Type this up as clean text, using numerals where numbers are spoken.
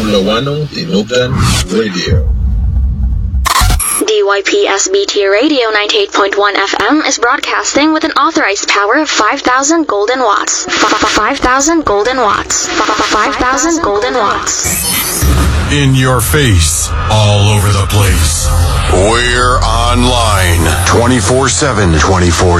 Lawanong Tinugan Radio. DYPSBT Radio 98.1 FM is broadcasting with an authorized power of 5,000 golden watts. 5,000 golden watts. 5,000 golden watts. In your face, all over the place. We're online 24/7, 24